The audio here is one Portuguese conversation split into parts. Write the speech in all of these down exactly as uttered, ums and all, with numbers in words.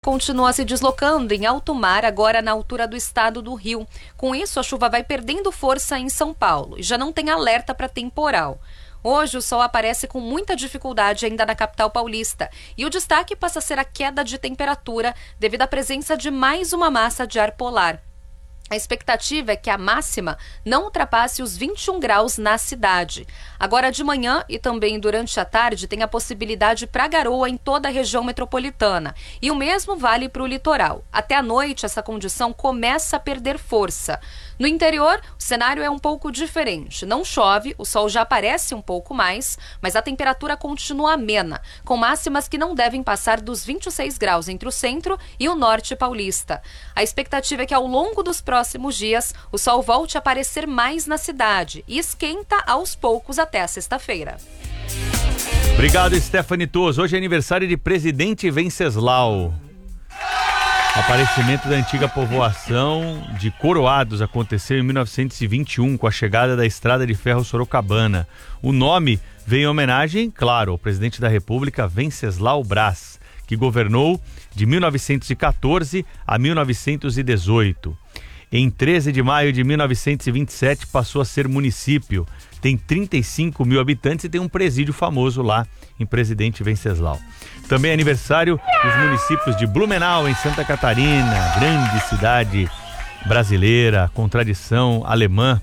continua se deslocando em alto mar, agora na altura do estado do Rio. Com isso, a chuva vai perdendo força em São Paulo e já não tem alerta para temporal. Hoje, o sol aparece com muita dificuldade ainda na capital paulista e o destaque passa a ser a queda de temperatura devido à presença de mais uma massa de ar polar. A expectativa é que a máxima não ultrapasse os vinte e um graus na cidade. Agora de manhã e também durante a tarde tem a possibilidade para garoa em toda a região metropolitana. E o mesmo vale para o litoral. Até a noite essa condição começa a perder força. No interior, o cenário é um pouco diferente. Não chove, o sol já aparece um pouco mais, mas a temperatura continua amena, com máximas que não devem passar dos vinte e seis graus entre o centro e o norte paulista. A expectativa é que ao longo dos próximos dias o sol volte a aparecer mais na cidade e esquenta aos poucos até a sexta-feira. Obrigado, Stephanie Toso. Hoje é aniversário de Presidente Venceslau. Aparecimento da antiga povoação de Coroados aconteceu em mil novecentos e vinte e um com a chegada da Estrada de Ferro Sorocabana. O nome veio em homenagem, claro, ao presidente da República Venceslau Braz, que governou de mil novecentos e quatorze a mil novecentos e dezoito. Em treze de maio de mil novecentos e vinte e sete passou a ser município. Tem trinta e cinco mil habitantes e tem um presídio famoso lá em Presidente Venceslau. Também é aniversário dos municípios de Blumenau, em Santa Catarina, grande cidade brasileira, com tradição alemã,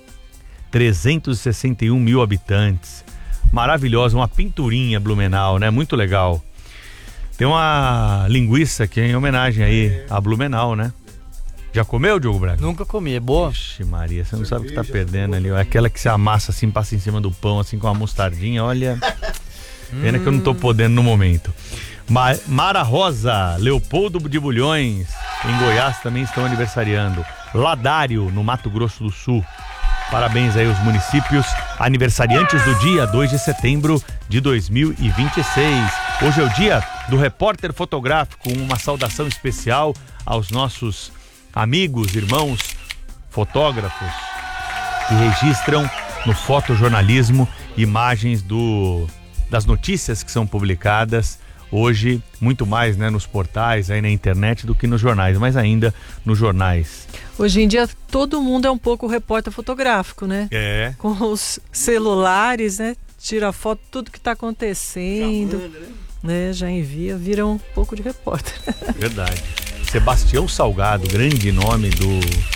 trezentos e sessenta e um mil habitantes. Maravilhosa, uma pinturinha Blumenau, né? Muito legal. Tem uma linguiça que é em homenagem aí a Blumenau, né? Já comeu, Diogo Braga? Nunca comi, é boa? Vixe Maria, você não sabe o que tá perdendo ali. É aquela que se amassa assim, passa em cima do pão, assim, com uma mostardinha, olha... Pena que eu não tô podendo no momento. Ma- Mara Rosa, Leopoldo de Bulhões, em Goiás também estão aniversariando. Ladário, no Mato Grosso do Sul. Parabéns aí aos municípios aniversariantes do dia dois de setembro de dois mil e vinte e seis. Hoje é o dia do repórter fotográfico, uma saudação especial aos nossos amigos, irmãos, fotógrafos que registram no fotojornalismo imagens do... das notícias que são publicadas hoje, muito mais, né, nos portais, aí na internet do que nos jornais, mas ainda nos jornais. Hoje em dia todo mundo é um pouco repórter fotográfico, né? É. Com os celulares, né? Tira foto de tudo que está acontecendo, já, manda, né? Né? Já envia, vira um pouco de repórter. Verdade. Sebastião Salgado, grande nome do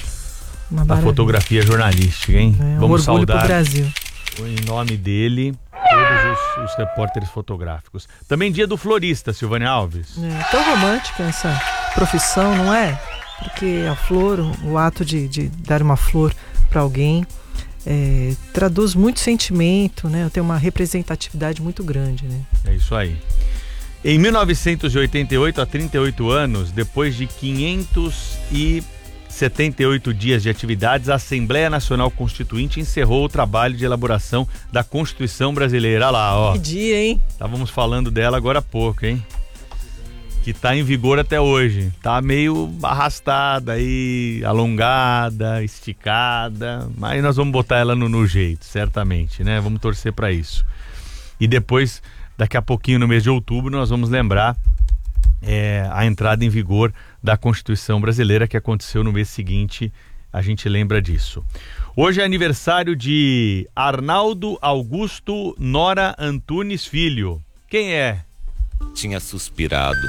da fotografia jornalística, hein? É, Vamos um orgulho saudar pro Brasil. Em nome dele, todos os, os repórteres fotográficos. Também dia do florista, Silvânia Alves. É tão romântica essa profissão, não é? Porque a flor, o ato de, de dar uma flor para alguém, é, traduz muito sentimento, né? Tem uma representatividade muito grande, né? É isso aí. Em mil novecentos e oitenta e oito, há trinta e oito anos, depois de quinhentos e setenta e oito dias de atividades, a Assembleia Nacional Constituinte encerrou o trabalho de elaboração da Constituição Brasileira. Olha lá, ó. Que dia, hein? Estávamos falando dela agora há pouco, hein? Que está em vigor até hoje. Tá meio arrastada aí, alongada, esticada, mas nós vamos botar ela no, no jeito, certamente, né? Vamos torcer para isso. E depois, daqui a pouquinho, no mês de outubro, nós vamos lembrar É, a entrada em vigor da Constituição Brasileira, que aconteceu no mês seguinte. A gente lembra disso. Hoje é aniversário de Arnaldo Augusto Nora Antunes Filho. Quem é? Tinha suspirado